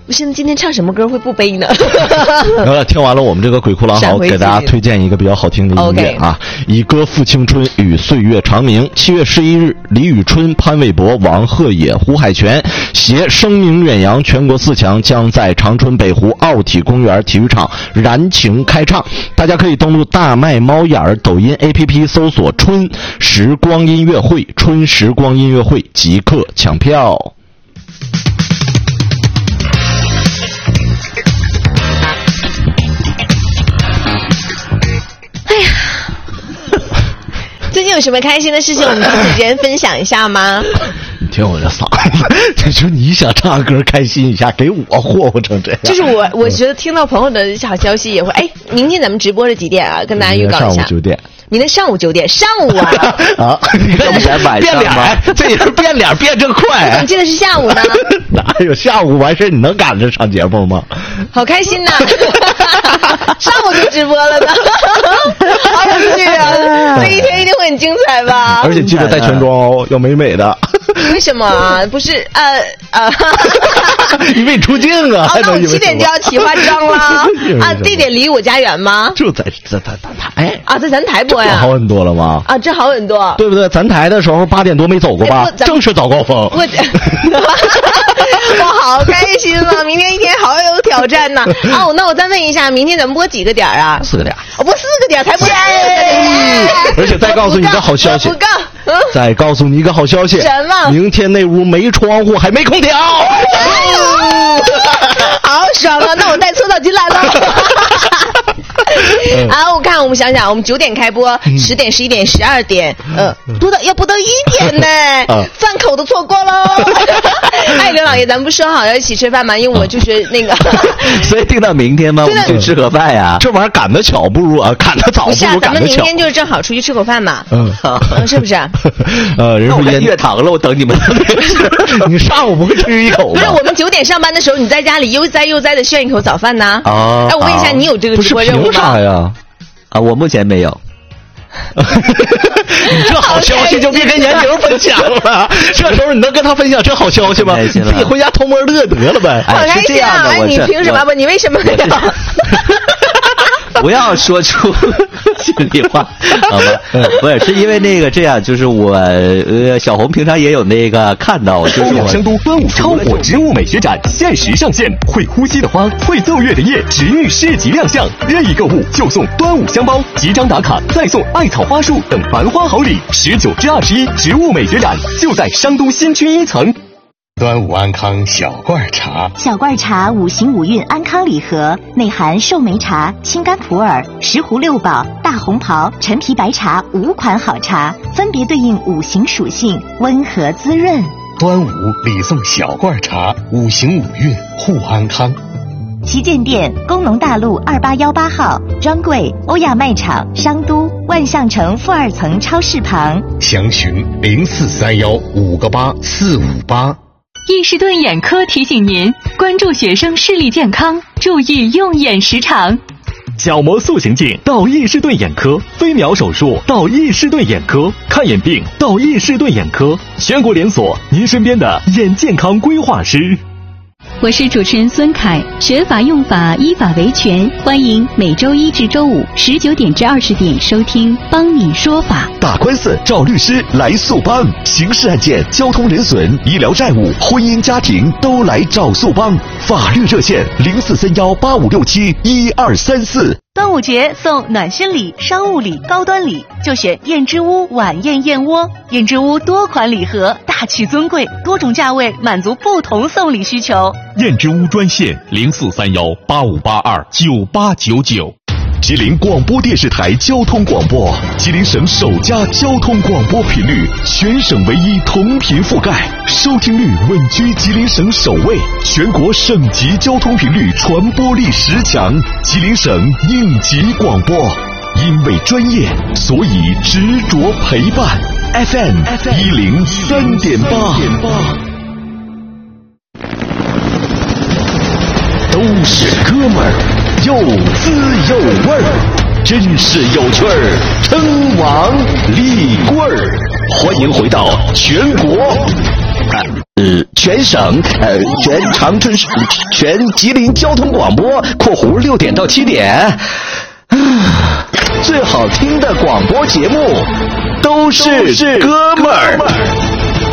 现在今天唱什么歌会不悲呢？ 听完了我们这个鬼哭狼嚎，给大家推荐一个比较好听的音乐啊，以歌赋青春与岁月长鸣。7月11日，李宇春、潘玮柏、王鹤野、胡海泉携声名远扬全国4强，将在长春北湖奥体公园体育场燃情开唱。大家可以登录大麦猫眼儿抖音 APP 搜索春时光音乐会，春时光音乐会即刻抢票。 哎呀，最近有什么开心的事情，我们彼此间分享一下吗？ 你听我这嗓子，这就你想唱歌开心一下，给我霍霍成这样。 就是我觉得听到朋友的好消息也会，哎，明天咱们直播是几点啊？跟大家预告一下。 上午9点。 明天上午9点，上午啊！ 啊，你看变脸，这也是变脸变这快。 你记得是下午呢？ 哪有下午完事你能赶着上节目吗？ 好开心呐！上午就直播了呢，好有趣啊！这一天一定会很精彩吧？ 而且记得带全妆哦，要美美的。 为什么啊？不是因为出镜啊！ 那我7点就要起化妆了啊！地点离我家远吗？ 就在咱台啊，在咱台播呀， 好很多了吗？ 啊，这好很多， 对不对？咱台的时候8点多没走过吧？正是早高峰。 我好开心啊！明天一天好有挑战呐！哦，那我再问一下，明天咱们播几个点啊 ？4个点。 播4个点才播。 而且再告诉你一个好消息。 不够。 再告诉你一个好消息。 什么？ 明天那屋没窗户，还没空调。 好爽啊！那我带搓澡巾来了。啊，我们想想，我们9点开播，10点、11点、12点，要播到1点呢，饭口都错过喽。哎，刘老爷，咱们不说好要一起吃饭吗？因为我就是那个， 所以定到明天吗？我们去吃盒饭呀。 这玩意儿赶得巧不如赶得早不如赶得巧。 咱们明天就是正好出去吃口饭嘛。是不是？ 人那我来月堂了，我等你们。 你上午不会吃一口吗？ 不是，我们9点上班的时候，你在家里悠哉悠哉的炫一口早饭呢。 哦。 哎，我问一下，你有这个直播任务吗？ 凭啥呀？ 啊，我目前没有。 你这好消息就别跟闫宁分享了，这时候你能跟他分享这好消息吗？你自己回家偷摸乐得了呗。 好开心啊！哎，你凭什么不？你为什么要？ 不要说出心里话，好吧？不是因为那个这样，就是我小红平常也有那个看到，就是我香都端午超火植物美学展限时上线，会呼吸的花，会奏乐的叶，植育市集亮相，任意购物就送端午香包，集章打卡再送艾草花束等繁花好礼。19至21植物美学展就在商都新区1层。端午安康小罐茶， 小罐茶5行5运安康礼盒，内含寿眉茶、青柑普洱、石斛6宝、大红袍、陈皮白茶5款好茶，分别对应5行属性，温和滋润。 端午礼送小罐茶，5行5运护安康。 旗舰店：工农大路2818号，专柜：欧亚卖场商都万象城负2层超市旁。 详询0431 5个8 458。 易士顿眼科提醒您关注学生视力健康，注意用眼时长。 角膜塑形镜到易士顿眼科，飞秒手术到易士顿眼科，看眼病到易士顿眼科，全国连锁，您身边的眼健康规划师。 我是主持人孙凯，学法用法，依法维权，欢迎每周1至周519点至20点收听帮你说法。 打官司找律师来速帮，刑事案件、交通人损、医疗债务、婚姻家庭都来找速帮。法律热线043185671234。 端午节送暖心礼、商务礼、高端礼，就选燕之屋晚宴燕窝。燕之屋多款礼盒，大气尊贵，多种价位，满足不同送礼需求。 燕之屋专线043185829899。吉林广播电视台交通广播，吉林省首家交通广播频率，全省唯一同频覆盖，收听率稳居吉林省首位，全国省级交通频率传播力10强，吉林省应急广播。因为专业，所以执着陪伴。FM 103.8，都是哥们儿，有滋有味儿，真是有趣儿，称王立棍儿。欢迎回到全国全省全长春市全吉林交通广播（括弧6点到7点）最好听的广播节目都是哥们儿。